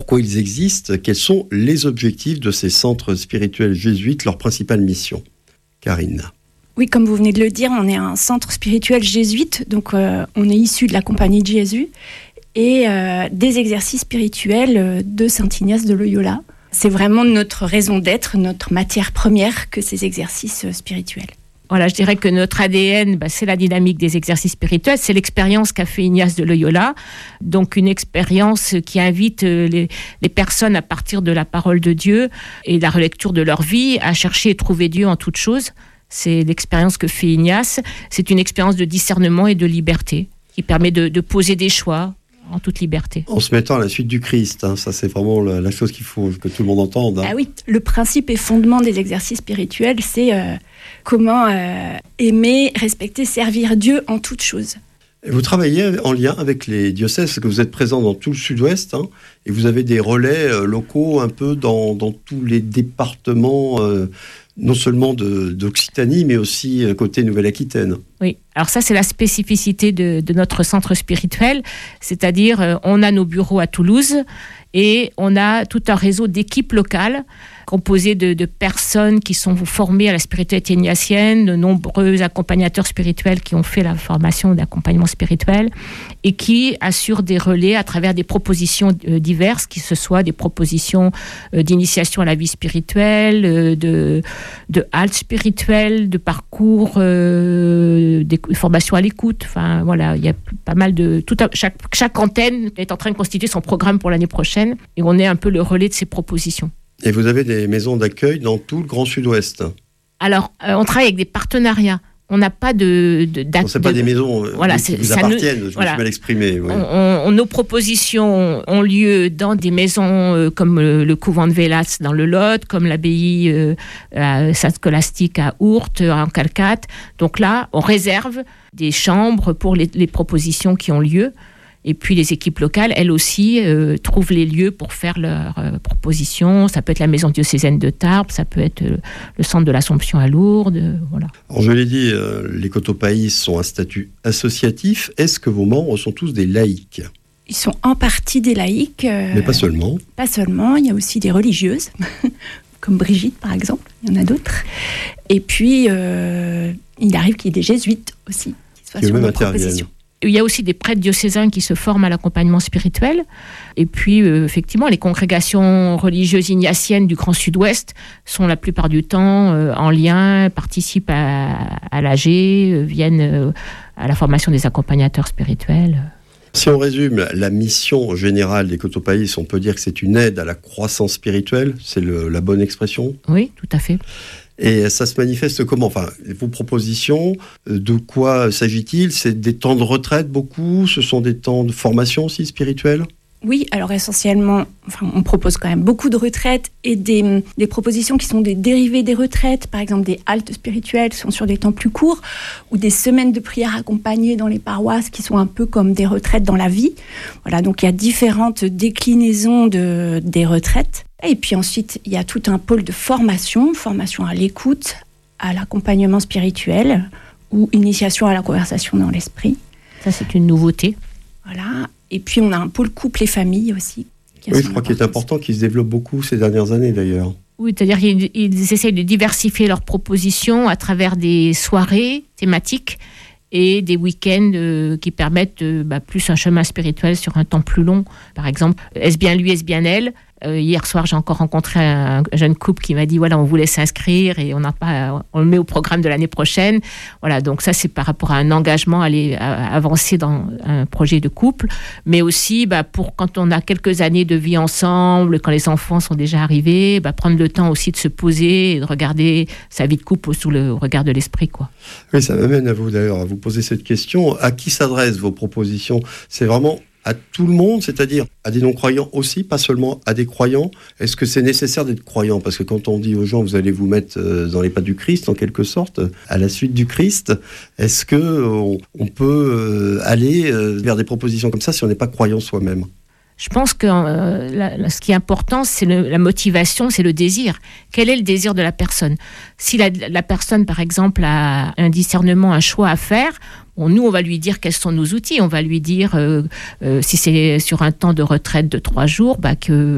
pourquoi ils existent, quels sont les objectifs de ces centres spirituels jésuites, leur principale mission. Karine. Oui, comme vous venez de le dire, on est un centre spirituel jésuite, donc on est issu de la Compagnie de Jésus et des exercices spirituels de Saint Ignace de Loyola. C'est vraiment notre raison d'être, notre matière première que ces exercices spirituels. Voilà, je dirais que notre ADN, c'est la dynamique des exercices spirituels, c'est l'expérience qu'a fait Ignace de Loyola, donc une expérience qui invite les personnes à partir de la parole de Dieu et de la relecture de leur vie à chercher et trouver Dieu en toutes choses. C'est l'expérience que fait Ignace, c'est une expérience de discernement et de liberté qui permet de poser des choix en toute liberté. En se mettant à la suite du Christ, ça c'est vraiment la chose qu'il faut que tout le monde entende. Ah oui, le principe et fondement des exercices spirituels, c'est comment aimer, respecter, servir Dieu en toutes choses. Et vous travaillez en lien avec les diocèses, parce que vous êtes présent dans tout le sud-ouest, et vous avez des relais locaux un peu dans tous les départements, non seulement d'Occitanie, mais aussi côté Nouvelle-Aquitaine. Oui, alors ça c'est la spécificité de notre centre spirituel, c'est-à-dire on a nos bureaux à Toulouse et on a tout un réseau d'équipes locales composées de personnes qui sont formées à la spiritualité ignatienne, de nombreux accompagnateurs spirituels qui ont fait la formation d'accompagnement spirituel et qui assurent des relais à travers des propositions diverses, que ce soit des propositions d'initiation à la vie spirituelle, de halte spirituelle, de parcours, des formations à l'écoute. Enfin voilà, il y a pas mal de chaque antenne est en train de constituer son programme pour l'année prochaine et on est un peu le relais de ces propositions. Et vous avez des maisons d'accueil dans tout le Grand Sud-Ouest. Alors, on travaille avec des partenariats. On n'a pas c'est pas des maisons qui vous appartiennent, je me suis mal exprimé. Ouais. Nos propositions ont lieu dans des maisons comme le couvent de Vélas dans le Lot, comme l'abbaye Sainte-Scolastique à Ourthe, en Calcate. Donc là, on réserve des chambres pour les propositions qui ont lieu. Et puis les équipes locales, elles aussi, trouvent les lieux pour faire leurs propositions. Ça peut être la maison diocésaine de Tarbes, ça peut être le centre de l'Assomption à Lourdes, voilà. Alors je l'ai dit, les Cotopaïs sont un statut associatif. Est-ce que vos membres sont tous des laïcs ? Ils sont en partie des laïcs. Mais pas seulement. Pas seulement, il y a aussi des religieuses, comme Brigitte par exemple, il y en a d'autres. Et puis, il arrive qu'il y ait des jésuites aussi, qui soient sur nos propositions. Il y a aussi des prêtres diocésains qui se forment à l'accompagnement spirituel. Et puis, effectivement, les congrégations religieuses ignatiennes du Grand Sud-Ouest sont la plupart du temps en lien, participent à l'AG, viennent à la formation des accompagnateurs spirituels. Si on résume la mission générale des Cotopaïs, on peut dire que c'est une aide à la croissance spirituelle. C'est la bonne expression ? Oui, tout à fait. Et ça se manifeste comment ? Enfin, vos propositions, de quoi s'agit-il ? C'est des temps de retraite beaucoup ? Ce sont des temps de formation aussi spirituelle ? Oui, alors essentiellement, on propose quand même beaucoup de retraites et des propositions qui sont des dérivés des retraites, par exemple des haltes spirituelles qui sont sur des temps plus courts, ou des semaines de prière accompagnées dans les paroisses qui sont un peu comme des retraites dans la vie. Voilà, donc il y a différentes déclinaisons des retraites. Et puis ensuite, il y a tout un pôle de formation à l'écoute, à l'accompagnement spirituel ou initiation à la conversation dans l'esprit. Ça, c'est une nouveauté. Voilà. Et puis, on a un pôle couple et famille aussi. Oui, je crois qu'il est important, qui se développe beaucoup ces dernières années d'ailleurs. Oui, c'est-à-dire qu'ils essayent de diversifier leurs propositions à travers des soirées thématiques et des week-ends qui permettent plus un chemin spirituel sur un temps plus long. Par exemple, est-ce bien lui, est-ce bien elle ? Hier soir, j'ai encore rencontré un jeune couple qui m'a dit voilà, on voulait s'inscrire et on le met au programme de l'année prochaine. Voilà, donc ça c'est par rapport à un engagement à avancer dans un projet de couple, mais aussi pour quand on a quelques années de vie ensemble, quand les enfants sont déjà arrivés, prendre le temps aussi de se poser et de regarder sa vie de couple sous le regard de l'esprit, quoi. Oui, ça m'amène à vous d'ailleurs à vous poser cette question. À qui s'adressent vos propositions ? C'est vraiment à tout le monde, c'est-à-dire à des non-croyants aussi, pas seulement à des croyants. Est-ce que c'est nécessaire d'être croyant ? Parce que quand on dit aux gens, vous allez vous mettre dans les pas du Christ, en quelque sorte, à la suite du Christ, est-ce qu'on peut aller vers des propositions comme ça si on n'est pas croyant soi-même ? Je pense que ce qui est important, c'est la motivation, c'est le désir. Quel est le désir de la personne ? Si la personne, par exemple, a un discernement, un choix à faire, nous, on va lui dire quels sont nos outils. On va lui dire, si c'est sur un temps de retraite de 3 jours, que